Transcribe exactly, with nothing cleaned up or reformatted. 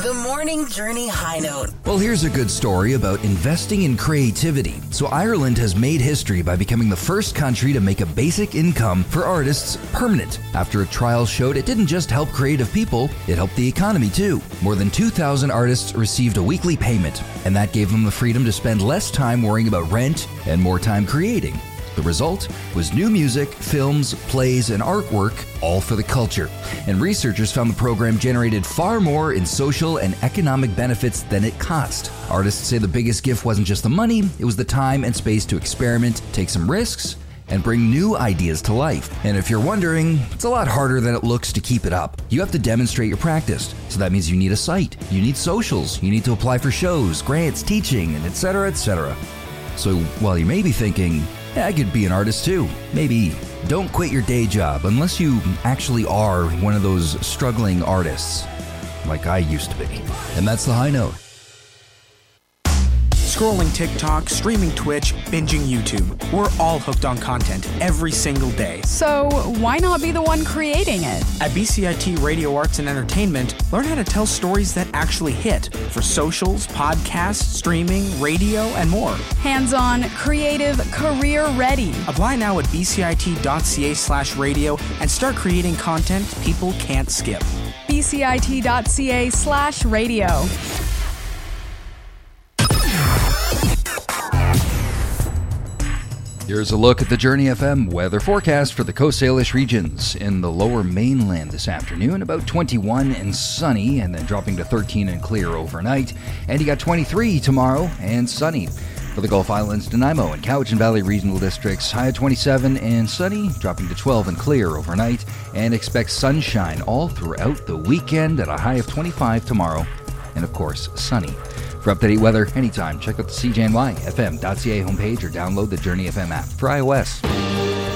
The Morning Journey High Note. Well, here's a good story about investing in creativity. So Ireland has made history by becoming the first country to make a basic income for artists permanent. After a trial showed it didn't just help creative people, it helped the economy too. More than two thousand artists received a weekly payment, and that gave them the freedom to spend less time worrying about rent and more time creating. The result was new music, films, plays, and artwork, all for the culture. And researchers found the program generated far more in social and economic benefits than it cost. Artists say the biggest gift wasn't just the money, it was the time and space to experiment, take some risks, and bring new ideas to life. And if you're wondering, it's a lot harder than it looks to keep it up. You have to demonstrate your practice. So that means you need a site, you need socials, you need to apply for shows, grants, teaching, and et cetera, et cetera. So while you may be thinking, yeah, I could be an artist too, maybe don't quit your day job unless you actually are one of those struggling artists, like I used to be. And that's the high note. Scrolling TikTok, streaming Twitch, binging YouTube. We're all hooked on content every single day. So why not be the one creating it? At B C I T Radio Arts and Entertainment, learn how to tell stories that actually hit for socials, podcasts, streaming, radio, and more. Hands-on, creative, career-ready. Apply now at bcit.ca slash radio and start creating content people can't skip. bcit.ca slash radio. Here's a look at the Journey F M weather forecast for the Coast Salish regions. In the lower mainland this afternoon, about twenty-one and sunny, and then dropping to thirteen and clear overnight. And you got twenty-three tomorrow and sunny. For the Gulf Islands, Nanaimo and Cowichan Valley regional districts, high at twenty-seven and sunny, dropping to twelve and clear overnight. And expect sunshine all throughout the weekend at a high of twenty-five tomorrow. And of course, sunny. For up-to-date weather anytime, check out the C J N Y F M dot C A homepage or download the Journey F M app for iOS.